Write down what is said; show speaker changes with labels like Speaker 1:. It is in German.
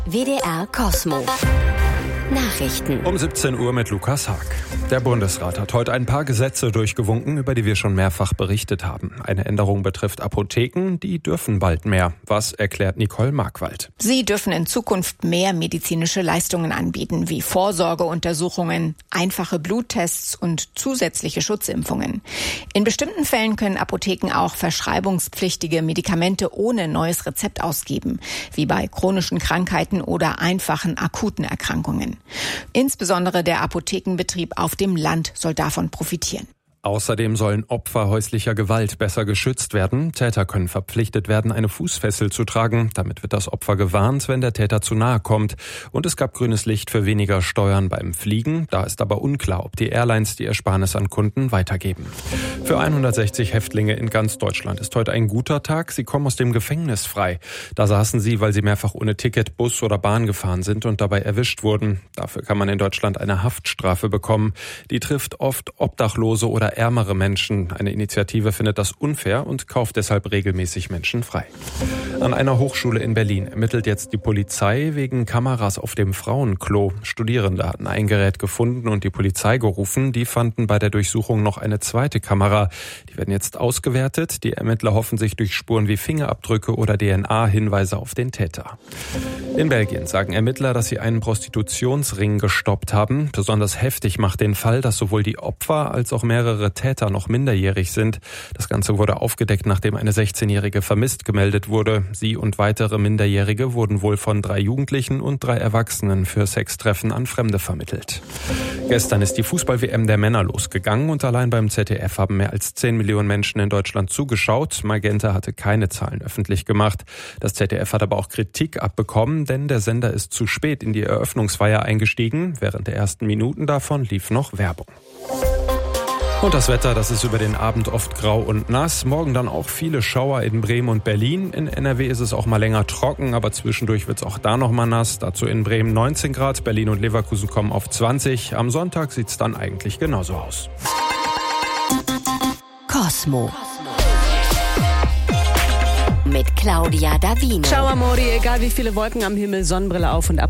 Speaker 1: WDR Cosmo. Nachrichten.
Speaker 2: Um 17 Uhr mit Lukas Haag. Der Bundesrat hat heute ein paar Gesetze durchgewunken, über die wir schon mehrfach berichtet haben. Eine Änderung betrifft Apotheken, die dürfen bald mehr. Was erklärt Nicole Markwald?
Speaker 3: Sie dürfen in Zukunft mehr medizinische Leistungen anbieten, wie Vorsorgeuntersuchungen, einfache Bluttests und zusätzliche Schutzimpfungen. In bestimmten Fällen können Apotheken auch verschreibungspflichtige Medikamente ohne neues Rezept ausgeben, wie bei chronischen Krankheiten oder einfachen akuten Erkrankungen. Insbesondere der Apothekenbetrieb auf dem Land soll davon profitieren.
Speaker 2: Außerdem sollen Opfer häuslicher Gewalt besser geschützt werden. Täter können verpflichtet werden, eine Fußfessel zu tragen. Damit wird das Opfer gewarnt, wenn der Täter zu nahe kommt. Und es gab grünes Licht für weniger Steuern beim Fliegen. Da ist aber unklar, ob die Airlines die Ersparnis an Kunden weitergeben. Für 160 Häftlinge in ganz Deutschland ist heute ein guter Tag. Sie kommen aus dem Gefängnis frei. Da saßen sie, weil sie mehrfach ohne Ticket Bus oder Bahn gefahren sind und dabei erwischt wurden. Dafür kann man in Deutschland eine Haftstrafe bekommen. Die trifft oft Obdachlose oder ärmere Menschen. Eine Initiative findet das unfair und kauft deshalb regelmäßig Menschen frei. An einer Hochschule in Berlin ermittelt jetzt die Polizei wegen Kameras auf dem Frauenklo. Studierende hatten ein Gerät gefunden und die Polizei gerufen. Die fanden bei der Durchsuchung noch eine zweite Kamera. Die werden jetzt ausgewertet. Die Ermittler hoffen sich durch Spuren wie Fingerabdrücke oder DNA-Hinweise auf den Täter. In Belgien sagen Ermittler, dass sie einen Prostitutionsring gestoppt haben. Besonders heftig macht den Fall, dass sowohl die Opfer als auch mehrere Täter noch minderjährig sind. Das Ganze wurde aufgedeckt, nachdem eine 16-Jährige vermisst gemeldet wurde. Sie und weitere Minderjährige wurden wohl von 3 Jugendlichen und 3 Erwachsenen für Sextreffen an Fremde vermittelt. Gestern ist die Fußball-WM der Männer losgegangen und allein beim ZDF haben mehr als 10 Millionen Menschen in Deutschland zugeschaut. Magenta hatte keine Zahlen öffentlich gemacht. Das ZDF hat aber auch Kritik abbekommen, denn der Sender ist zu spät in die Eröffnungsfeier eingestiegen. Während der ersten Minuten davon lief noch Werbung. Und das Wetter, das ist über den Abend oft grau und nass. Morgen dann auch viele Schauer in Bremen und Berlin. In NRW ist es auch mal länger trocken, aber zwischendurch wird es auch da noch mal nass. Dazu in Bremen 19 Grad, Berlin und Leverkusen kommen auf 20. Am Sonntag sieht es dann eigentlich genauso aus.
Speaker 1: Cosmo. Mit Claudia Davino.
Speaker 4: Ciao Amori, egal wie viele Wolken am Himmel, Sonnenbrille auf und ab